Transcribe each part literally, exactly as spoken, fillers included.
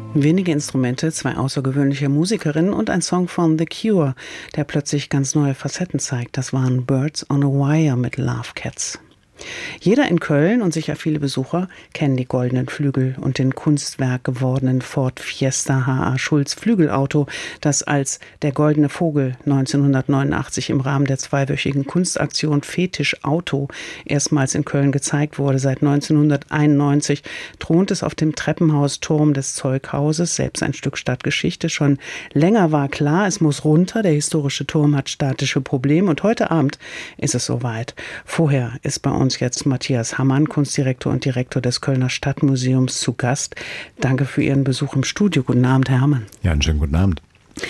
Wenige Instrumente, zwei außergewöhnliche Musikerinnen und ein Song von The Cure, der plötzlich ganz neue Facetten zeigt. Das waren Birds on a Wire mit Love Cats. Jeder in Köln und sicher viele Besucher kennen die goldenen Flügel und den Kunstwerk gewordenen Ford Fiesta H A Schulz Flügelauto, das als der goldene Vogel neunzehnhundertneunundachtzig im Rahmen der zweiwöchigen Kunstaktion Fetisch Auto erstmals in Köln gezeigt wurde. Seit neunzehnhunderteinundneunzig thront es auf dem Treppenhausturm des Zeughauses, selbst ein Stück Stadtgeschichte. Schon länger war klar, es muss runter. Der historische Turm hat statische Probleme und heute Abend ist es soweit. Vorher ist bei uns jetzt Matthias Hammann, Kunstdirektor und Direktor des Kölner Stadtmuseums, zu Gast. Danke für Ihren Besuch im Studio. Guten Abend, Herr Hammann. Ja, einen schönen guten Abend.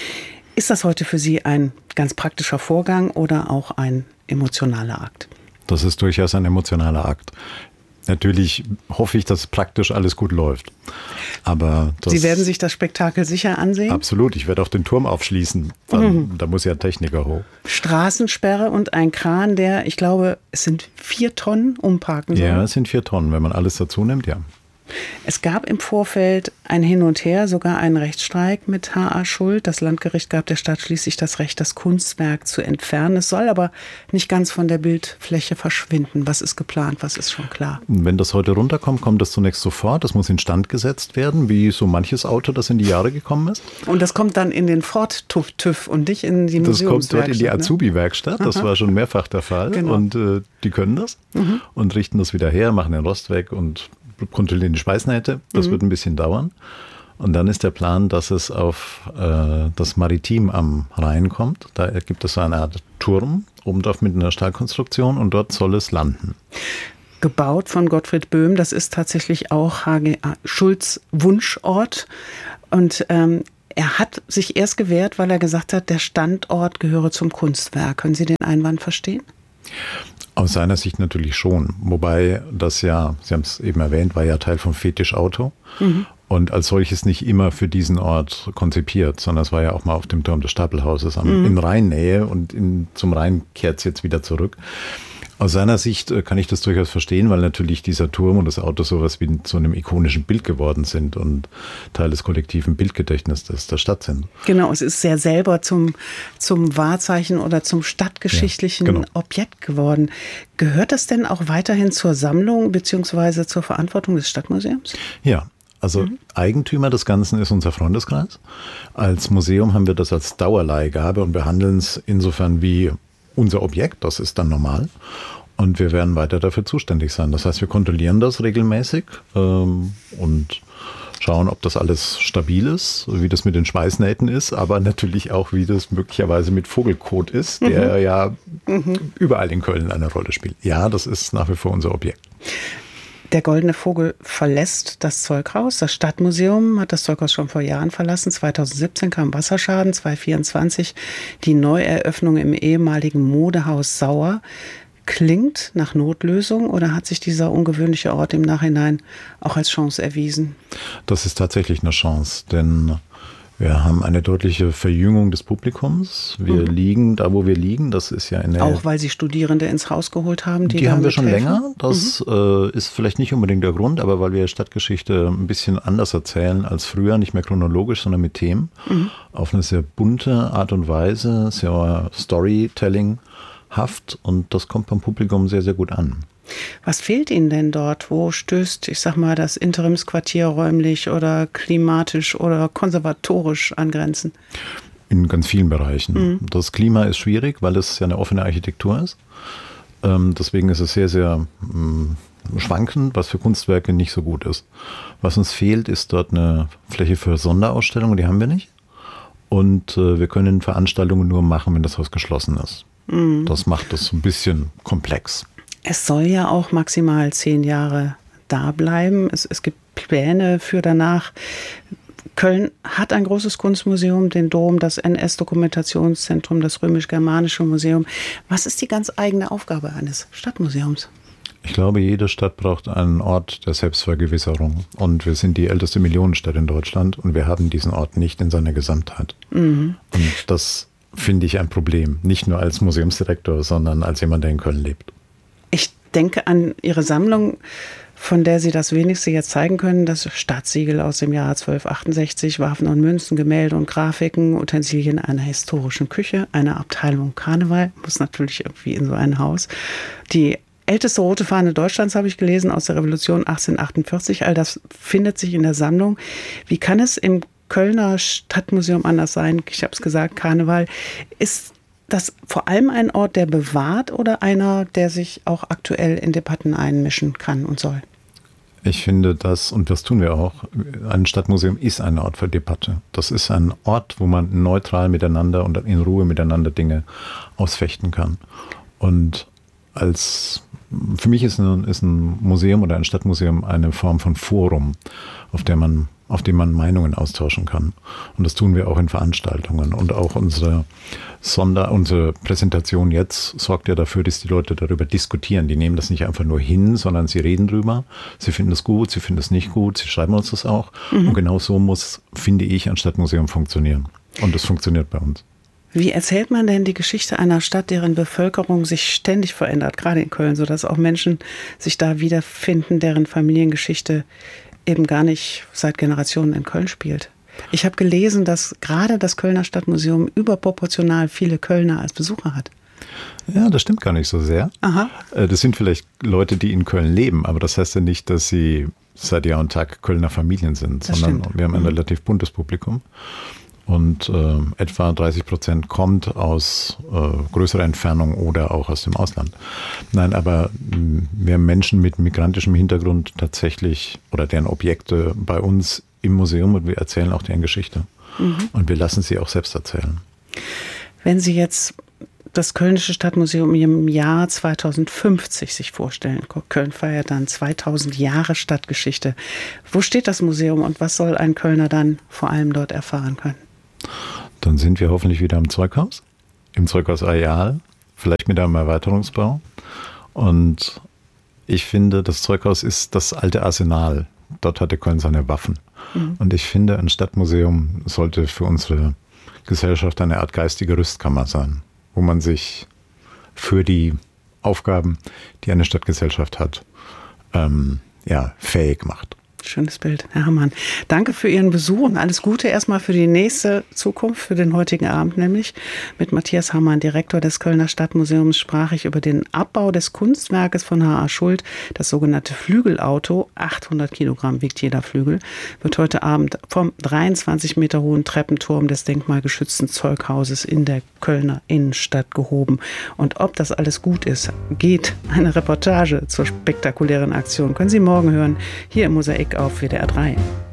Ist das heute für Sie ein ganz praktischer Vorgang oder auch ein emotionaler Akt? Das ist durchaus ein emotionaler Akt. Natürlich hoffe ich, dass praktisch alles gut läuft. Aber das Sie werden sich das Spektakel sicher ansehen? Absolut. Ich werde auch den Turm aufschließen. Dann, mhm. Da muss ja ein Techniker hoch. Straßensperre und ein Kran, der, ich glaube, es sind vier Tonnen umparken soll. Ja, es sind vier Tonnen, wenn man alles dazu nimmt, ja. Es gab im Vorfeld ein Hin und Her, sogar einen Rechtsstreit mit H A Schulz. Das Landgericht gab der Stadt schließlich das Recht, das Kunstwerk zu entfernen. Es soll aber nicht ganz von der Bildfläche verschwinden. Was ist geplant? Was ist schon klar? Wenn das heute runterkommt, kommt das zunächst sofort. Das muss instand gesetzt werden, wie so manches Auto, das in die Jahre gekommen ist. Und das kommt dann in den Ford-TÜV und nicht in die Museumswerkstatt. Das kommt dort in die Azubi-Werkstatt. Das war schon mehrfach der Fall. Genau. Und äh, die können das mhm. und richten das wieder her, machen den Rost weg und kontrollieren die Schweißnähte. Das mhm. wird ein bisschen dauern. Und dann ist der Plan, dass es auf äh, das Maritim am Rhein kommt. Da gibt es so eine Art Turm, oben drauf mit einer Stahlkonstruktion und dort soll es landen. Gebaut von Gottfried Böhm, das ist tatsächlich auch H G Schulz' Wunschort. Und ähm, er hat sich erst gewehrt, weil er gesagt hat, der Standort gehöre zum Kunstwerk. Können Sie den Einwand verstehen? Aus seiner Sicht natürlich schon, wobei das ja, Sie haben es eben erwähnt, war ja Teil vom Fetischauto mhm. und als solches nicht immer für diesen Ort konzipiert, sondern es war ja auch mal auf dem Turm des Stapelhauses am, mhm. in Rheinnähe und in, zum Rhein kehrt es jetzt wieder zurück. Aus seiner Sicht kann ich das durchaus verstehen, weil natürlich dieser Turm und das Auto sowas wie zu einem ikonischen Bild geworden sind und Teil des kollektiven Bildgedächtnisses der Stadt sind. Genau, es ist sehr selber zum, zum Wahrzeichen oder zum stadtgeschichtlichen ja, genau. Objekt geworden. Gehört das denn auch weiterhin zur Sammlung bzw. zur Verantwortung des Stadtmuseums? Ja. Also mhm. Eigentümer des Ganzen ist unser Freundeskreis. Als Museum haben wir das als Dauerleihgabe und behandeln es insofern wie unser Objekt, das ist dann normal. Und wir werden weiter dafür zuständig sein. Das heißt, wir kontrollieren das regelmäßig ähm, und schauen, ob das alles stabil ist, wie das mit den Schweißnähten ist, aber natürlich auch, wie das möglicherweise mit Vogelkot ist, der mhm. ja mhm. überall in Köln eine Rolle spielt. Ja, das ist nach wie vor unser Objekt. Der goldene Vogel verlässt das Zeughaus. Das Stadtmuseum hat das Zeughaus schon vor Jahren verlassen. zweitausendsiebzehn kam Wasserschaden, zweitausendvierundzwanzig die Neueröffnung im ehemaligen Modehaus Sauer. Klingt nach Notlösung oder hat sich dieser ungewöhnliche Ort im Nachhinein auch als Chance erwiesen? Das ist tatsächlich eine Chance, denn wir haben eine deutliche Verjüngung des Publikums. Wir mhm. liegen da, wo wir liegen. Das ist ja eine. Auch weil Sie Studierende ins Haus geholt haben, die Die haben wir schon helfen? länger. Das mhm. äh, ist vielleicht nicht unbedingt der Grund, aber weil wir Stadtgeschichte ein bisschen anders erzählen als früher, nicht mehr chronologisch, sondern mit Themen. Mhm. Auf eine sehr bunte Art und Weise, sehr Storytelling-haft. Und das kommt beim Publikum sehr, sehr gut an. Was fehlt Ihnen denn dort? Wo stößt, ich sag mal, das Interimsquartier räumlich oder klimatisch oder konservatorisch an Grenzen? In ganz vielen Bereichen. Mhm. Das Klima ist schwierig, weil es ja eine offene Architektur ist. Ähm, deswegen ist es sehr, sehr ähm, schwankend, was für Kunstwerke nicht so gut ist. Was uns fehlt, ist dort eine Fläche für Sonderausstellungen, die haben wir nicht. Und äh, wir können Veranstaltungen nur machen, wenn das Haus geschlossen ist. Mhm. Das macht das ein bisschen komplex. Es soll ja auch maximal zehn Jahre da bleiben. Es, es gibt Pläne für danach. Köln hat ein großes Kunstmuseum, den Dom, das N S-Dokumentationszentrum, das Römisch-Germanische Museum. Was ist die ganz eigene Aufgabe eines Stadtmuseums? Ich glaube, jede Stadt braucht einen Ort der Selbstvergewisserung. Und wir sind die älteste Millionenstadt in Deutschland und wir haben diesen Ort nicht in seiner Gesamtheit. Mhm. Und das finde ich ein Problem. Nicht nur als Museumsdirektor, sondern als jemand, der in Köln lebt. Ich denke an Ihre Sammlung von der Sie das wenigste jetzt zeigen können, das Stadtsiegel aus dem Jahr zwölfhundertachtundsechzig, Waffen und Münzen, Gemälde und Grafiken, Utensilien einer historischen Küche, eine Abteilung Karneval, muss natürlich irgendwie in so ein Haus. Die älteste rote Fahne Deutschlands habe ich gelesen, aus der Revolution achtzehnhundertachtundvierzig. All das findet sich in der Sammlung. Wie kann es im Kölner Stadtmuseum anders sein? Ich habe es gesagt, Karneval. Ist das vor allem ein Ort, der bewahrt oder einer, der sich auch aktuell in Debatten einmischen kann und soll? Ich finde das, und das tun wir auch, ein Stadtmuseum ist ein Ort für Debatte. Das ist ein Ort, wo man neutral miteinander und in Ruhe miteinander Dinge ausfechten kann. Und als für mich ist ein, ist ein Museum oder ein Stadtmuseum eine Form von Forum, auf der man, auf dem man Meinungen austauschen kann. Und das tun wir auch in Veranstaltungen. Und auch unsere Sonder, unsere Präsentation jetzt sorgt ja dafür, dass die Leute darüber diskutieren. Die nehmen das nicht einfach nur hin, sondern sie reden drüber. Sie finden es gut, sie finden es nicht gut, sie schreiben uns das auch. Mhm. Und genau so muss, finde ich, ein Stadtmuseum funktionieren. Und das funktioniert bei uns. Wie erzählt man denn die Geschichte einer Stadt, deren Bevölkerung sich ständig verändert, gerade in Köln, sodass auch Menschen sich da wiederfinden, deren Familiengeschichte eben gar nicht seit Generationen in Köln spielt? Ich habe gelesen, dass gerade das Kölner Stadtmuseum überproportional viele Kölner als Besucher hat. Ja, das stimmt gar nicht so sehr. Aha. Das sind vielleicht Leute, die in Köln leben, aber das heißt ja nicht, dass sie seit Jahr und Tag Kölner Familien sind, Das sondern stimmt. wir haben ein Mhm. relativ buntes Publikum. Und äh, etwa dreißig Prozent kommt aus äh, größerer Entfernung oder auch aus dem Ausland. Nein, aber mh, wir haben Menschen mit migrantischem Hintergrund tatsächlich oder deren Objekte bei uns im Museum und wir erzählen auch deren Geschichte. Mhm. Und wir lassen sie auch selbst erzählen. Wenn Sie jetzt das Kölnische Stadtmuseum im Jahr zweitausendfünfzig sich vorstellen, Köln feiert dann zweitausend Jahre Stadtgeschichte. Wo steht das Museum und was soll ein Kölner dann vor allem dort erfahren können? Dann sind wir hoffentlich wieder im Zeughaus, im Zeughausareal, vielleicht mit einem Erweiterungsbau. Und ich finde, das Zeughaus ist das alte Arsenal. Dort hatte Köln seine Waffen. Mhm. Und ich finde, ein Stadtmuseum sollte für unsere Gesellschaft eine Art geistige Rüstkammer sein, wo man sich für die Aufgaben, die eine Stadtgesellschaft hat, ähm, ja, fähig macht. Schönes Bild, Herr Hammann. Danke für Ihren Besuch und alles Gute erstmal für die nächste Zukunft, für den heutigen Abend nämlich. Mit Matthias Hammann, Direktor des Kölner Stadtmuseums, sprach ich über den Abbau des Kunstwerkes von H A. Schuld. Das sogenannte Flügelauto, achthundert Kilogramm wiegt jeder Flügel, wird heute Abend vom dreiundzwanzig Meter hohen Treppenturm des denkmalgeschützten Zeughauses in der Kölner Innenstadt gehoben. Und ob das alles gut ist, geht eine Reportage zur spektakulären Aktion. Können Sie morgen hören, hier im Mosaik auf W D R drei.